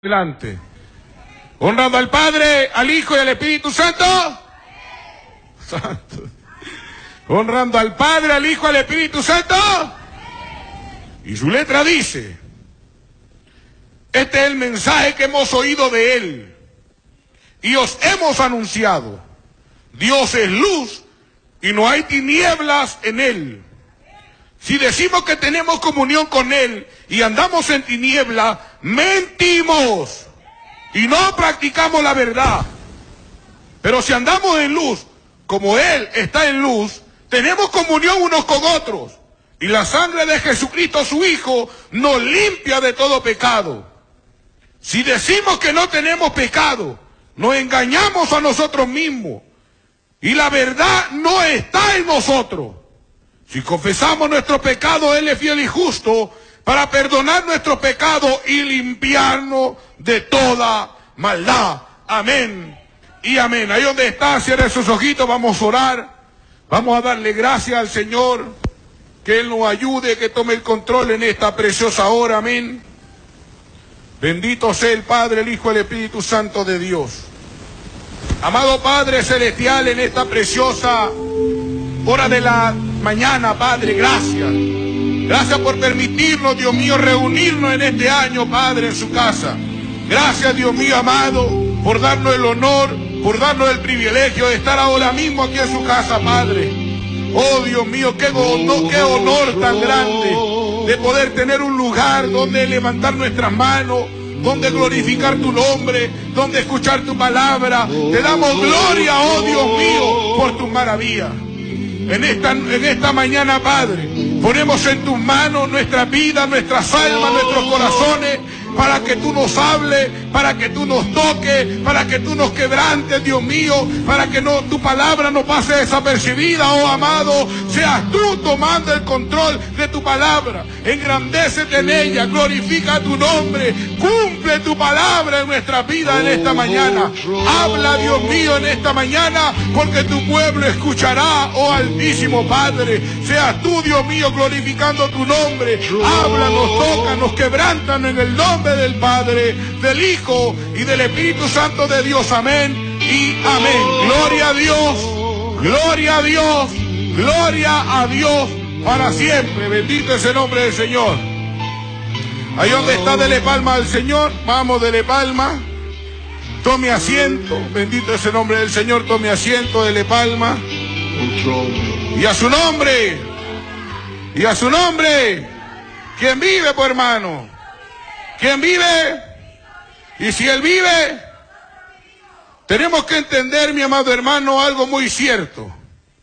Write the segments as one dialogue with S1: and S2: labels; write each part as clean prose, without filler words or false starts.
S1: Adelante. Honrando al Padre, al Hijo y al Espíritu Santo. Santo. Honrando al Padre, al Hijo y al Espíritu Santo. Y su letra dice: este es el mensaje que hemos oído de Él y os hemos anunciado. Dios es luz y no hay tinieblas en Él. Si decimos que tenemos comunión con Él y andamos en tiniebla, mentimos y no practicamos la verdad. Pero si andamos en luz, como Él está en luz, tenemos comunión unos con otros. Y la sangre de Jesucristo, su Hijo, nos limpia de todo pecado. Si decimos que no tenemos pecado, nos engañamos a nosotros mismos. Y la verdad no está en nosotros. Si confesamos nuestro pecado, Él es fiel y justo para perdonar nuestros pecados y limpiarnos de toda maldad. Amén y amén. Ahí donde está, cierre sus ojitos, vamos a orar. Vamos a darle gracias al Señor, que Él nos ayude, que tome el control en esta preciosa hora. Amén. Bendito sea el Padre, el Hijo y el Espíritu Santo de Dios. Amado Padre Celestial, en esta preciosa hora de la mañana, Padre, gracias. Gracias por permitirnos, Dios mío, reunirnos en este año, Padre, en su casa. Gracias, Dios mío amado, por darnos el honor, por darnos el privilegio de estar ahora mismo aquí en su casa, Padre. Oh, Dios mío, qué honor tan grande de poder tener un lugar donde levantar nuestras manos, donde glorificar tu nombre, donde escuchar tu palabra. Te damos gloria, oh Dios mío, por tus maravillas. En esta mañana, Padre, ponemos en tus manos nuestra vida, nuestras almas, nuestros corazones, para que tú nos hables, para que tú nos toques, para que tú nos quebrantes, Dios mío, para que tu palabra no pase desapercibida, oh amado. Seas tú tomando el control de tu palabra. Engrandécete en ella, glorifica tu nombre, cumple tu palabra en nuestra vida en esta mañana. Habla, Dios mío, en esta mañana, porque tu pueblo escuchará, oh Altísimo Padre. Seas tú, Dios mío, glorificando tu nombre. Háblanos, tócanos, quebrántanos en el nombre del Padre, del Hijo y del Espíritu Santo de Dios. Amén y amén. Gloria a Dios, gloria a Dios, gloria a Dios para siempre. Bendito es el nombre del Señor. Ahí donde está, dele palma al Señor. Vamos, dele palma. Tome asiento. Bendito es el nombre del Señor. Tome asiento, dele palma. Y a su nombre, y a su nombre. ¿Quién vive, pues, hermano? ¿Quién vive? Y si Él vive, tenemos que entender, mi amado hermano, algo muy cierto.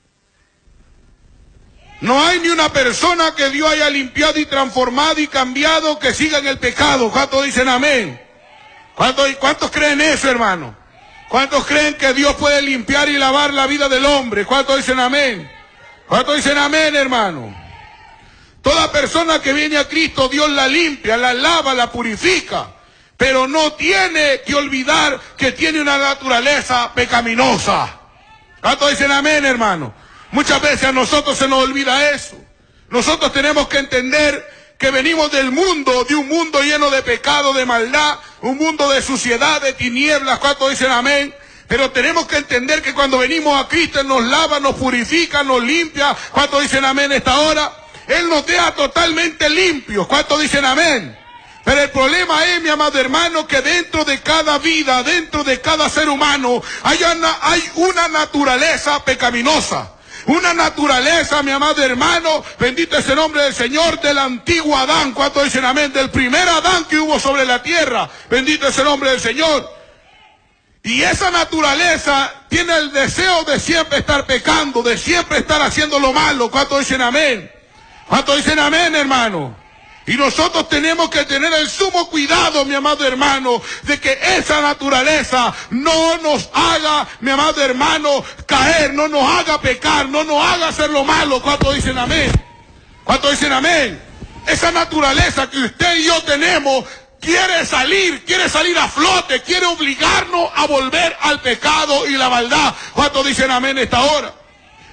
S1: No hay ni una persona que Dios haya limpiado y transformado y cambiado que siga en el pecado. ¿Cuántos dicen amén? ¿Cuántos creen eso, hermano? ¿Cuántos creen que Dios puede limpiar y lavar la vida del hombre? ¿Cuántos dicen amén? ¿Cuántos dicen amén, hermano? Toda persona que viene a Cristo, Dios la limpia, la lava, la purifica. Pero no tiene que olvidar que tiene una naturaleza pecaminosa. ¿Cuántos dicen amén, hermano? Muchas veces a nosotros se nos olvida eso. Nosotros tenemos que entender que venimos del mundo, de un mundo lleno de pecado, de maldad, un mundo de suciedad, de tinieblas. ¿Cuántos dicen amén? Pero tenemos que entender que cuando venimos a Cristo, Él nos lava, nos purifica, nos limpia. ¿Cuántos dicen amén esta hora? Él nos deja totalmente limpios. ¿Cuántos dicen amén? Pero el problema es, mi amado hermano, que dentro de cada vida, dentro de cada ser humano, hay una naturaleza pecaminosa. Una naturaleza, mi amado hermano, bendito es el nombre del Señor, del antiguo Adán. ¿Cuántos dicen amén? Del primer Adán que hubo sobre la tierra. Bendito es el nombre del Señor. Y esa naturaleza tiene el deseo de siempre estar pecando, de siempre estar haciendo lo malo. ¿Cuántos dicen amén? ¿Cuántos dicen amén, hermano? Y nosotros tenemos que tener el sumo cuidado, mi amado hermano, de que esa naturaleza no nos haga, mi amado hermano, caer, no nos haga pecar, no nos haga hacer lo malo. ¿Cuántos dicen amén? ¿Cuántos dicen amén? Esa naturaleza que usted y yo tenemos quiere salir a flote, quiere obligarnos a volver al pecado y la maldad. ¿Cuántos dicen amén esta hora?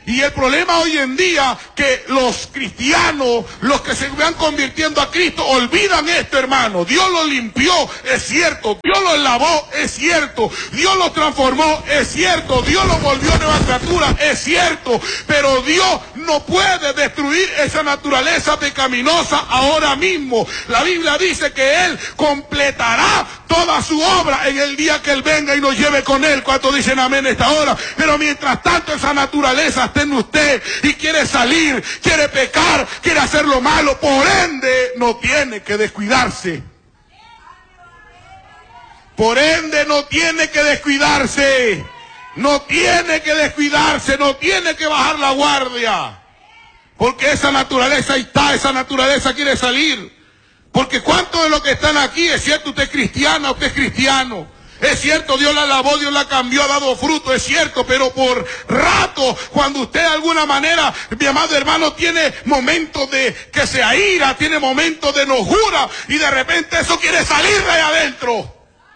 S1: Y el problema hoy en día, que los cristianos, los que se van convirtiendo a Cristo, olvidan esto, hermano. Dios los limpió, es cierto. Dios los lavó, es cierto. Dios los transformó, es cierto. Dios los volvió nueva criatura, es cierto. Pero Dios no puede destruir esa naturaleza pecaminosa ahora mismo. La Biblia dice que Él completará toda su obra en el día que Él venga y nos lleve con Él. ¿Cuántos dicen amén esta hora? Pero mientras tanto esa naturaleza está en usted y quiere salir, quiere pecar, quiere hacer lo malo, por ende no tiene que descuidarse. Por ende no tiene que descuidarse. No tiene que descuidarse, no tiene que bajar la guardia. Porque esa naturaleza ahí está, esa naturaleza quiere salir. Porque cuántos de los que están aquí, es cierto, usted es cristiana, usted es cristiano. Es cierto, Dios la lavó, Dios la cambió, ha dado fruto, es cierto, pero por rato, cuando usted de alguna manera, mi amado hermano, tiene momentos de que se aira, tiene momentos de enojura, y de repente eso quiere salir de ahí adentro.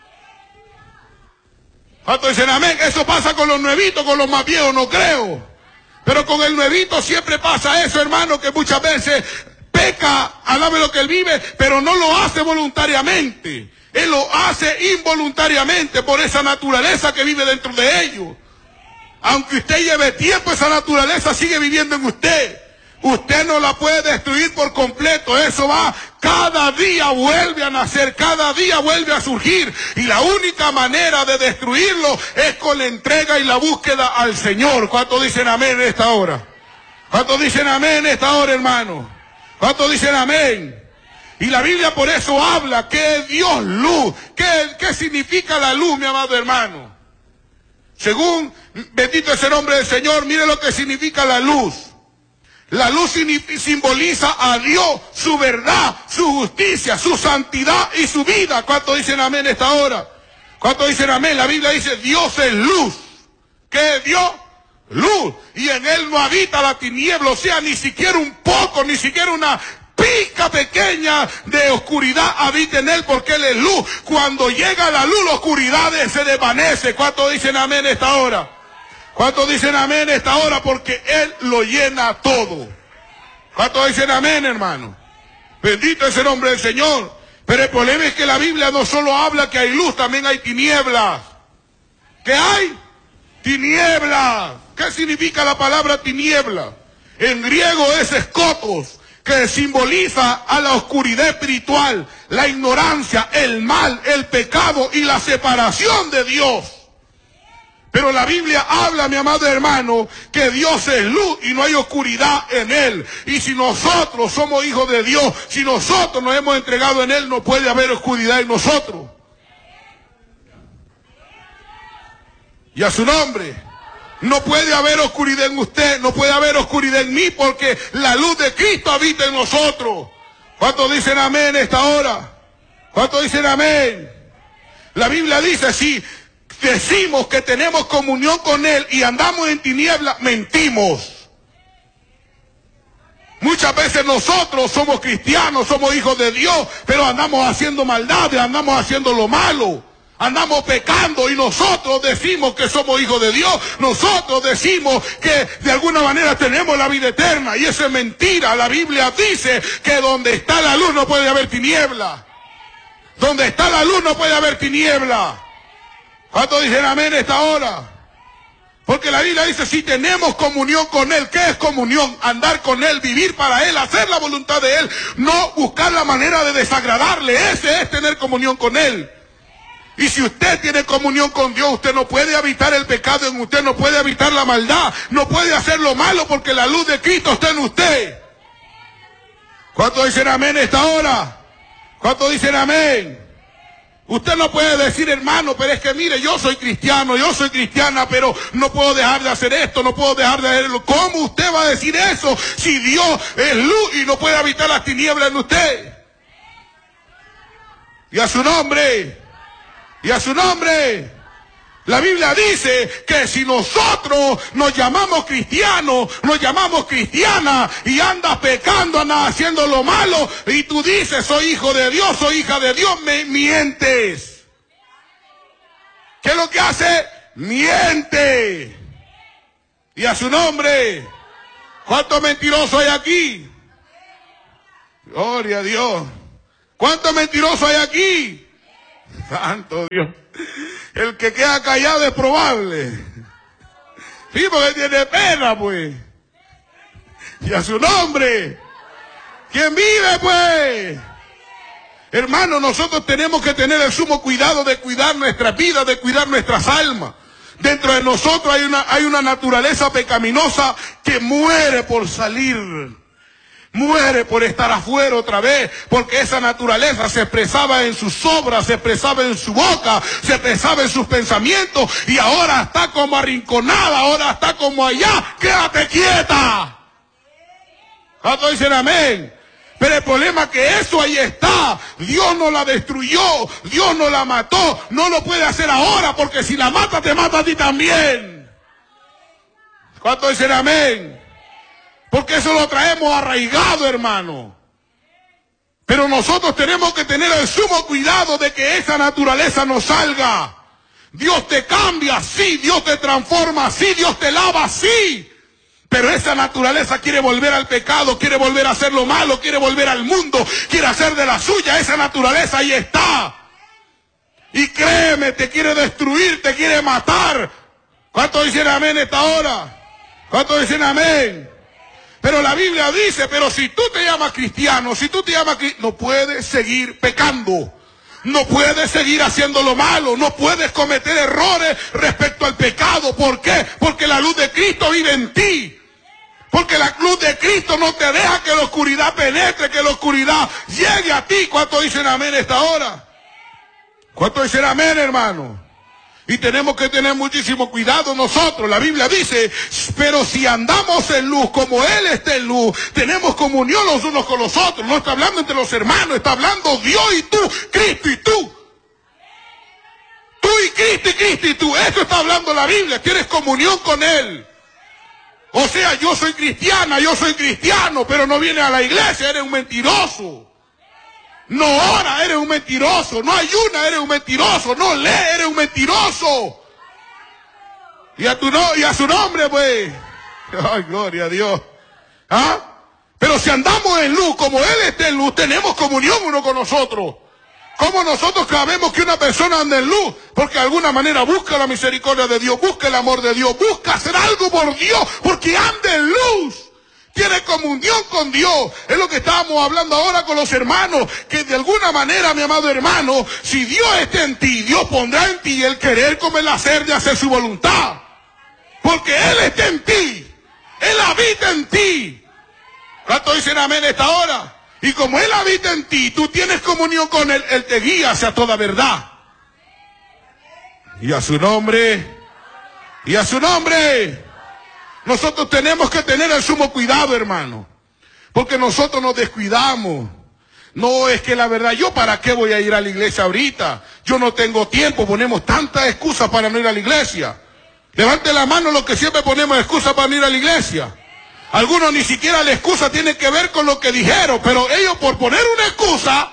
S1: ¿Cuántos dicen amén? Eso pasa con los nuevitos, con los más viejos, no creo. Pero con el nuevito siempre pasa eso, hermano, que muchas veces peca, alabe lo que él vive, pero no lo hace voluntariamente. Él lo hace involuntariamente por esa naturaleza que vive dentro de ellos. Aunque usted lleve tiempo, esa naturaleza sigue viviendo en usted. Usted no la puede destruir por completo. Eso va, cada día vuelve a nacer, cada día vuelve a surgir. Y la única manera de destruirlo es con la entrega y la búsqueda al Señor. ¿Cuántos dicen amén en esta hora? ¿Cuántos dicen amén en esta hora, hermano? ¿Cuántos dicen amén? Y la Biblia por eso habla que es Dios luz. ¿Qué significa la luz, mi amado hermano? Según, bendito es el nombre del Señor, mire lo que significa la luz. La luz simboliza a Dios, su verdad, su justicia, su santidad y su vida. ¿Cuántos dicen amén esta hora? ¿Cuántos dicen amén? La Biblia dice, Dios es luz. ¿Qué es Dios? Luz. Y en Él no habita la tiniebla, o sea, ni siquiera un poco, ni siquiera una pizca pequeña de oscuridad habita en Él, porque Él es luz. Cuando llega la luz, la oscuridad se desvanece. ¿Cuántos dicen amén esta hora? ¿Cuántos dicen amén esta hora? Porque Él lo llena todo. ¿Cuántos dicen amén, hermano? Bendito es el nombre del Señor. Pero el problema es que la Biblia no solo habla que hay luz, también hay tinieblas. ¿Qué hay? Tinieblas. ¿Qué significa la palabra tiniebla? En griego es escotos, que simboliza a la oscuridad espiritual, la ignorancia, el mal, el pecado y la separación de Dios. Pero la Biblia habla, mi amado hermano, que Dios es luz y no hay oscuridad en Él. Y si nosotros somos hijos de Dios, si nosotros nos hemos entregado en Él, no puede haber oscuridad en nosotros. Y a su nombre, no puede haber oscuridad en usted, no puede haber oscuridad en mí, porque la luz de Cristo habita en nosotros. ¿Cuántos dicen amén esta hora? ¿Cuántos dicen amén? La Biblia dice, si decimos que tenemos comunión con Él y andamos en tinieblas, mentimos. Muchas veces nosotros somos cristianos, somos hijos de Dios, pero andamos haciendo maldades, andamos haciendo lo malo, andamos pecando, y nosotros decimos que somos hijos de Dios, nosotros decimos que de alguna manera tenemos la vida eterna, y eso es mentira. La Biblia dice que donde está la luz no puede haber tiniebla. Donde está la luz no puede haber tiniebla. ¿Cuántos dicen amén esta hora? Porque la Biblia dice, si tenemos comunión con Él, ¿qué es comunión? Andar con Él, vivir para Él, hacer la voluntad de Él, no buscar la manera de desagradarle. Ese es tener comunión con Él. Y si usted tiene comunión con Dios, usted no puede habitar el pecado en usted, no puede habitar la maldad, no puede hacer lo malo, porque la luz de Cristo está en usted. ¿Cuántos dicen amén esta hora? ¿Cuántos dicen amén? Usted no puede decir, hermano, pero es que mire, yo soy cristiano, yo soy cristiana, pero no puedo dejar de hacer esto, no puedo dejar de hacerlo. ¿Cómo usted va a decir eso si Dios es luz y no puede habitar las tinieblas en usted? Y a su nombre, y a su nombre. La Biblia dice que si nosotros nos llamamos cristianos, nos llamamos cristianas, y andas pecando, andas haciendo lo malo, y tú dices, soy hijo de Dios, soy hija de Dios, me mientes. ¿Qué es lo que hace? Miente. Y a su nombre. ¿Cuántos mentirosos hay aquí? Gloria a Dios. ¿Cuántos mentirosos hay aquí? Santo Dios. El que queda callado es probable. Sí, porque tiene pena, pues. Y a su nombre. ¿Quién vive, pues? Hermano, nosotros tenemos que tener el sumo cuidado de cuidar nuestras vidas, de cuidar nuestras almas. Dentro de nosotros hay una naturaleza pecaminosa que muere por salir. Muere por estar afuera otra vez, porque esa naturaleza se expresaba en sus obras, se expresaba en su boca, se expresaba en sus pensamientos, y ahora está como arrinconada, ahora está como allá. ¡Quédate quieta! ¿Cuántos dicen amén? Pero el problema es que eso ahí está. Dios no la destruyó, Dios no la mató, no lo puede hacer ahora, porque si la mata, te mata a ti también. ¿Cuántos dicen amén? Porque eso lo traemos arraigado, hermano. Pero nosotros tenemos que tener el sumo cuidado de que esa naturaleza no salga. Dios te cambia, sí. Dios te transforma, sí. Dios te lava, sí. Pero esa naturaleza quiere volver al pecado, quiere volver a hacer lo malo, quiere volver al mundo, quiere hacer de la suya. Esa naturaleza ahí está. Y créeme, te quiere destruir, te quiere matar. ¿Cuántos dicen amén esta hora? ¿Cuántos dicen amén? Pero la Biblia dice, pero si tú te llamas cristiano, no puedes seguir pecando. No puedes seguir haciendo lo malo, no puedes cometer errores respecto al pecado. ¿Por qué? Porque la luz de Cristo vive en ti. Porque la luz de Cristo no te deja que la oscuridad penetre, que la oscuridad llegue a ti. ¿Cuántos dicen amén esta hora? ¿Cuántos dicen amén, hermano? Y tenemos que tener muchísimo cuidado nosotros. La Biblia dice, pero si andamos en luz como Él está en luz, tenemos comunión los unos con los otros. No está hablando entre los hermanos, está hablando Dios y tú, Cristo y tú. Tú y Cristo y Cristo y tú. Eso está hablando la Biblia. Tienes comunión con Él. O sea, yo soy cristiana, yo soy cristiano, pero no vienes a la iglesia, eres un mentiroso. No ora, eres un mentiroso. No ayuna, eres un mentiroso. No lee, eres un mentiroso. Y a su nombre, pues. Ay, gloria a Dios. ¿Ah? Pero si andamos en luz, como Él está en luz, tenemos comunión uno con nosotros. ¿Cómo nosotros sabemos que una persona anda en luz? Porque de alguna manera busca la misericordia de Dios, busca el amor de Dios, busca hacer algo por Dios, porque anda en luz. Tiene comunión con Dios. Es lo que estábamos hablando ahora con los hermanos, que de alguna manera, mi amado hermano, si Dios está en ti, Dios pondrá en ti el querer como el hacer de hacer su voluntad. Porque Él está en ti. Él habita en ti. ¿Cuántos dicen amén esta hora? Y como Él habita en ti, tú tienes comunión con Él, Él te guía hacia toda verdad. Y a su nombre, y a su nombre. Nosotros tenemos que tener el sumo cuidado, hermano, porque nosotros nos descuidamos. No, es que la verdad, ¿yo para qué voy a ir a la iglesia ahorita? Yo no tengo tiempo, ponemos tantas excusas para no ir a la iglesia. Levante la mano los que siempre ponemos excusas para no ir a la iglesia. Algunos ni siquiera la excusa tiene que ver con lo que dijeron, pero ellos por poner una excusa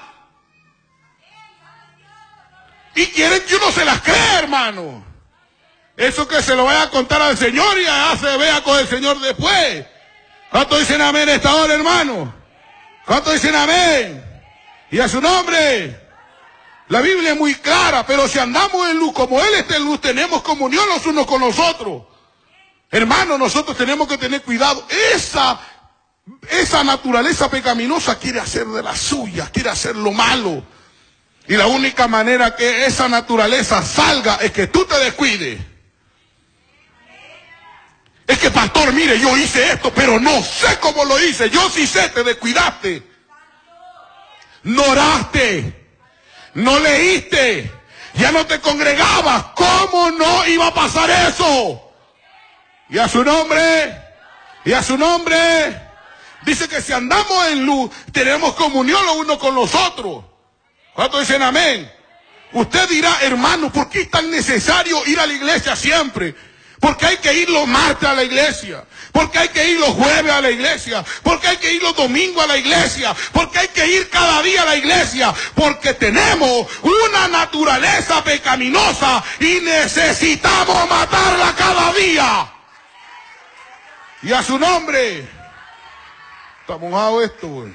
S1: y quieren que uno se las crea, hermano. Eso que se lo vaya a contar al Señor y ya se vea con el Señor después. ¿Cuántos dicen amén esta hora, hermano? ¿Cuántos dicen amén? Y a su nombre. La Biblia es muy clara, pero si andamos en luz como Él está en luz, tenemos comunión los unos con los otros. Hermano, nosotros tenemos que tener cuidado. Esa naturaleza pecaminosa quiere hacer de la suya, quiere hacer lo malo. Y la única manera que esa naturaleza salga es que tú te descuides. Es que, pastor, mire, yo hice esto, pero no sé cómo lo hice. Yo sí sé, te descuidaste. No oraste. No leíste. Ya no te congregabas. ¿Cómo no iba a pasar eso? Y a su nombre. Y a su nombre. Dice que si andamos en luz, tenemos comunión los unos con los otros. ¿Cuántos dicen amén? Usted dirá, hermano, ¿por qué es tan necesario ir a la iglesia siempre? Porque hay que ir los martes a la iglesia. Porque hay que ir los jueves a la iglesia. Porque hay que ir los domingos a la iglesia. Porque hay que ir cada día a la iglesia. Porque tenemos una naturaleza pecaminosa y necesitamos matarla cada día. Y a su nombre. Está mojado esto, güey.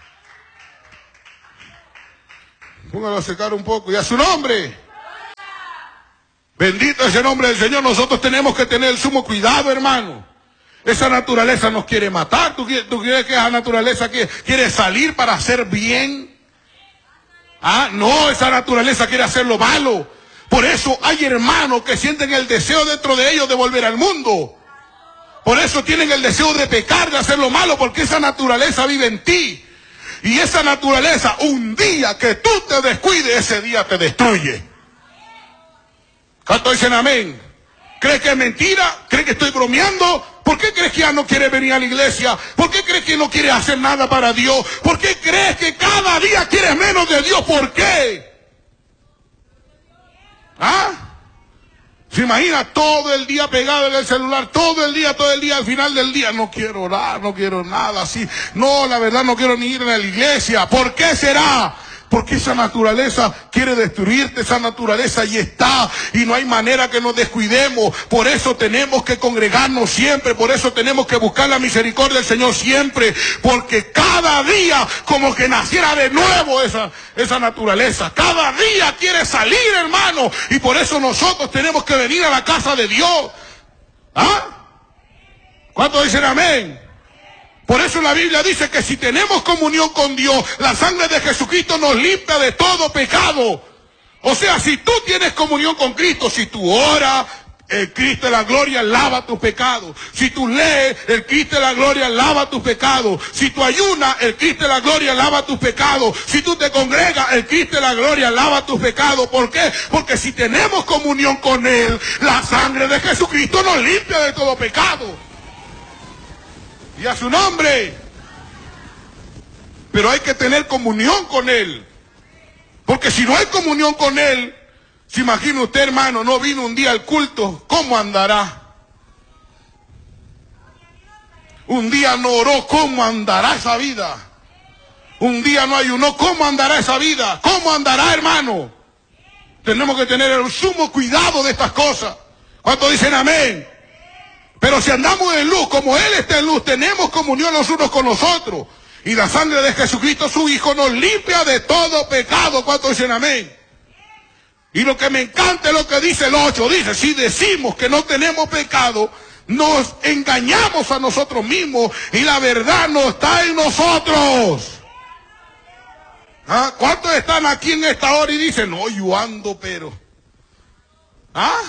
S1: Póngalo a secar un poco. Y a su nombre. Bendito es el nombre del Señor. Nosotros tenemos que tener el sumo cuidado, hermano. Esa naturaleza nos quiere matar. ¿Tú crees que esa naturaleza quiere salir para hacer bien? Ah, no, esa naturaleza quiere hacer lo malo. Por eso hay hermanos que sienten el deseo dentro de ellos de volver al mundo. Por eso tienen el deseo de pecar, de hacer lo malo, porque esa naturaleza vive en ti. Y esa naturaleza, un día que tú te descuides, ese día te destruye. ¿Cuántos dicen amén? ¿Crees que es mentira? ¿Crees que estoy bromeando? ¿Por qué crees que ya no quiere venir a la iglesia? ¿Por qué crees que no quiere hacer nada para Dios? ¿Por qué crees que cada día quieres menos de Dios? ¿Por qué? ¿Ah? ¿Se imagina todo el día pegado en el celular? Todo el día, al final del día. No quiero orar, no quiero nada así. No, la verdad no quiero ni ir a la iglesia. ¿Por qué será? Porque esa naturaleza quiere destruirte, esa naturaleza ahí está, y no hay manera que nos descuidemos. Por eso tenemos que congregarnos siempre, por eso tenemos que buscar la misericordia del Señor siempre, porque cada día como que naciera de nuevo esa naturaleza. Cada día quiere salir, hermano, y por eso nosotros tenemos que venir a la casa de Dios. ¿Ah? ¿Cuántos dicen amén? Por eso la Biblia dice que si tenemos comunión con Dios, la sangre de Jesucristo nos limpia de todo pecado. O sea, si tú tienes comunión con Cristo, si tú oras, el Cristo de la gloria lava tus pecados. Si tú lees, el Cristo de la gloria lava tus pecados. Si tú ayunas, el Cristo de la gloria lava tus pecados. Si tú te congregas, el Cristo de la gloria lava tus pecados. ¿Por qué? Porque si tenemos comunión con Él, la sangre de Jesucristo nos limpia de todo pecado. Y a su nombre. Pero hay que tener comunión con Él. Porque si no hay comunión con Él, se imagina usted, hermano, no vino un día al culto, ¿cómo andará? Un día no oró, ¿cómo andará esa vida? Un día no ayunó, ¿cómo andará esa vida? ¿Cómo andará, hermano? Tenemos que tener el sumo cuidado de estas cosas. ¿Cuántos dicen amén? Pero si andamos en luz, como Él está en luz, tenemos comunión los unos con los otros. Y la sangre de Jesucristo, su Hijo, nos limpia de todo pecado. ¿Cuántos dicen amén? Y lo que me encanta es lo que dice el 8. Dice, si decimos que no tenemos pecado, nos engañamos a nosotros mismos y la verdad no está en nosotros. ¿Ah? ¿Cuántos están aquí en esta hora y dicen, no, yo ando, pero... ¿Ah?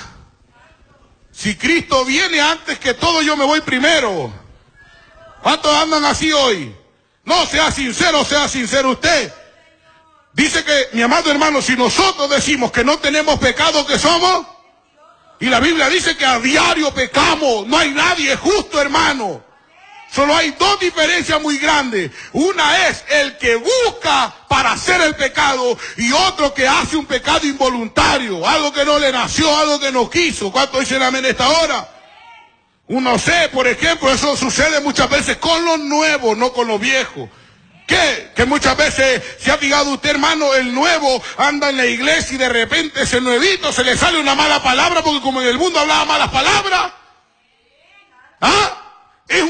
S1: Si Cristo viene antes que todo, yo me voy primero. ¿Cuántos andan así hoy? No, sea sincero usted. Dice que, mi amado hermano, si nosotros decimos que no tenemos pecado, ¿qué somos? Y la Biblia dice que a diario pecamos. No hay nadie justo, hermano. Solo hay dos diferencias muy grandes. Una es el que busca para hacer el pecado y otro que hace un pecado involuntario. Algo que no le nació, algo que no quiso. ¿Cuántos dicen amén esta hora? Uno sé, por ejemplo, eso sucede muchas veces con los nuevos, no con los viejos. ¿Qué? Que muchas veces se ha fijado usted, hermano, el nuevo anda en la iglesia y de repente ese nuevito se le sale una mala palabra porque como en el mundo hablaba malas palabras. ¿Ah? Es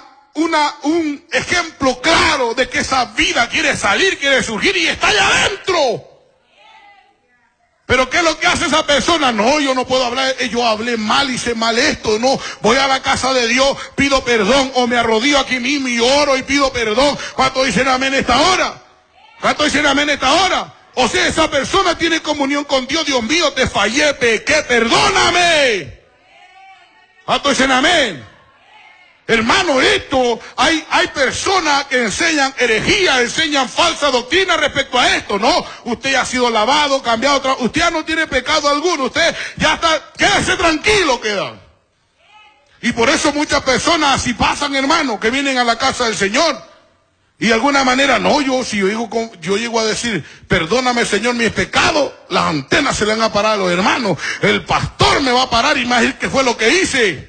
S1: un ejemplo claro de que esa vida quiere salir, quiere surgir y está allá adentro. Pero ¿qué es lo que hace esa persona? No, yo no puedo hablar, yo hablé mal, hice mal esto, no, voy a la casa de Dios, pido perdón, o me arrodillo aquí mismo y oro y pido perdón. ¿Cuántos dicen amén esta hora? ¿Cuántos dicen amén esta hora? O sea, esa persona tiene comunión con Dios. Dios mío, te fallé, pequé, perdóname. ¿Cuántos dicen amén? Hermano, esto, hay personas que enseñan herejía, enseñan falsa doctrina respecto a esto, ¿no? Usted ya ha sido lavado, cambiado, usted ya no tiene pecado alguno, usted ya está, quédese tranquilo, queda. Y por eso muchas personas así pasan, hermano, que vienen a la casa del Señor. Y de alguna manera, no, yo llego a decir, perdóname, Señor, mis pecados, las antenas se le van a parar a los hermanos, el pastor me va a parar y me va a decir qué fue lo que hice.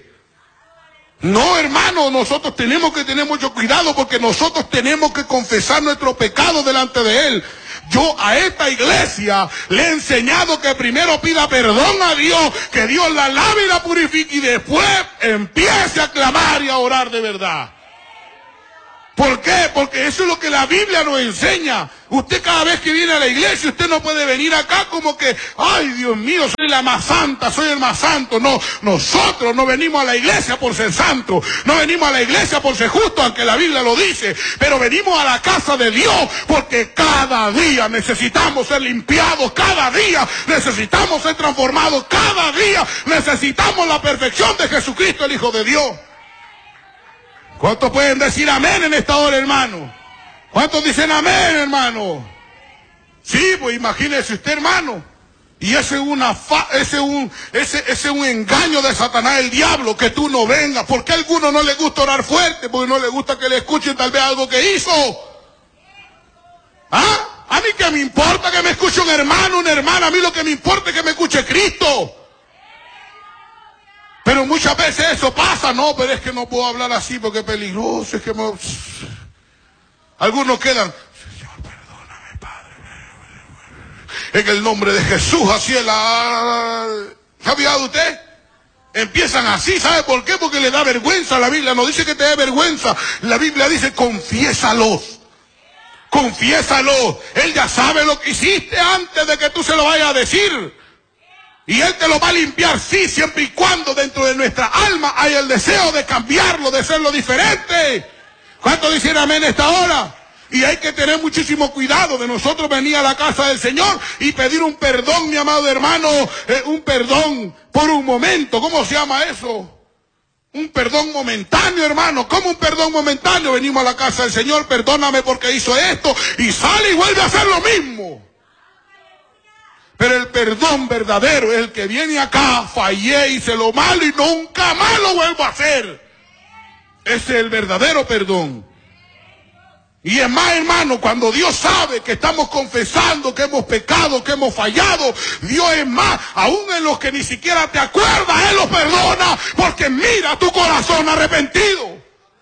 S1: No, hermano, nosotros tenemos que tener mucho cuidado porque nosotros tenemos que confesar nuestro pecado delante de Él. Yo a esta iglesia le he enseñado que primero pida perdón a Dios, que Dios la lave y la purifique y después empiece a clamar y a orar de verdad. ¿Por qué? Porque eso es lo que la Biblia nos enseña. Usted cada vez que viene a la iglesia, usted no puede venir acá como que, ay Dios mío, soy la más santa, soy el más santo. No, nosotros no venimos a la iglesia por ser santos, no venimos a la iglesia por ser justos, aunque la Biblia lo dice, pero venimos a la casa de Dios porque cada día necesitamos ser limpiados, cada día necesitamos ser transformados, cada día necesitamos la perfección de Jesucristo, el Hijo de Dios. ¿Cuántos pueden decir amén en esta hora, hermano? ¿Cuántos dicen amén, hermano? Sí, pues imagínese usted, hermano. Y ese es un engaño de Satanás, el diablo, que tú no vengas. ¿Por qué a algunos no les gusta orar fuerte? Porque no les gusta que le escuchen tal vez algo que hizo. ¿Ah? A mí qué me importa que me escuche un hermano, una hermana. A mí lo que me importa es que me escuche Cristo. Pero muchas veces eso pasa, no, pero es que no puedo hablar así porque es peligroso, es que algunos quedan, Señor, perdóname, Padre, en el nombre de Jesús, así es la... ¿Se ha fijado usted? Empiezan así, ¿sabe por qué? Porque le da vergüenza. La Biblia no dice que te dé vergüenza, la Biblia dice confiésalos. Confiésalo. Él ya sabe lo que hiciste antes de que tú se lo vayas a decir. Y Él te lo va a limpiar, sí, siempre y cuando dentro de nuestra alma hay el deseo de cambiarlo, de hacerlo diferente. ¿Cuántos dicen amén esta hora? Y hay que tener muchísimo cuidado de nosotros venir a la casa del Señor y pedir un perdón, mi amado hermano, un perdón por un momento. ¿Cómo se llama eso? Un perdón momentáneo, hermano. ¿Cómo un perdón momentáneo? Venimos a la casa del Señor, perdóname porque hizo esto, y sale y vuelve a hacer lo mismo. Pero el perdón verdadero es el que viene acá, fallé, hice lo malo y nunca más lo vuelvo a hacer. Ese es el verdadero perdón. Y es más, hermano, cuando Dios sabe que estamos confesando que hemos pecado, que hemos fallado, Dios es más, aún en los que ni siquiera te acuerdas, Él los perdona, porque mira tu corazón arrepentido.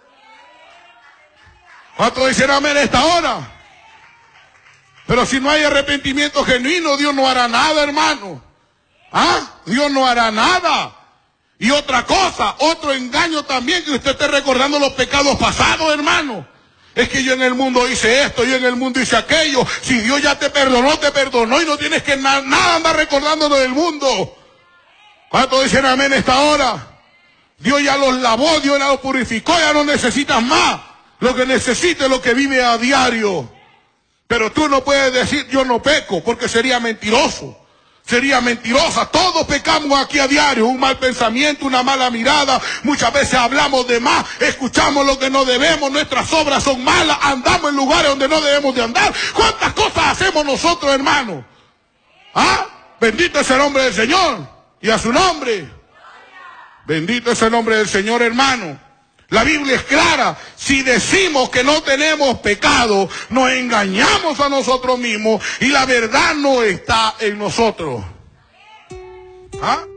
S1: ¿Cuántos dicen amén a esta hora? Pero si no hay arrepentimiento genuino, Dios no hará nada, hermano. ¿Ah? Dios no hará nada. Y otra cosa, otro engaño también, que usted esté recordando los pecados pasados, hermano. Es que yo en el mundo hice esto, yo en el mundo hice aquello. Si Dios ya te perdonó y no tienes que nada andar recordándolo del mundo. ¿Cuántos dicen amén esta hora? Dios ya los lavó, Dios ya los purificó, ya no necesitas más. Lo que necesitas es lo que vive a diario. Pero tú no puedes decir yo no peco, porque sería mentiroso, sería mentirosa. Todos pecamos aquí a diario, un mal pensamiento, una mala mirada, muchas veces hablamos de más, escuchamos lo que no debemos, nuestras obras son malas, andamos en lugares donde no debemos de andar. ¿Cuántas cosas hacemos nosotros, hermano? ¿Ah? Bendito es el nombre del Señor, y a su nombre. Bendito es el nombre del Señor, hermano. La Biblia es clara. Si decimos que no tenemos pecado, nos engañamos a nosotros mismos y la verdad no está en nosotros. ¿Ah?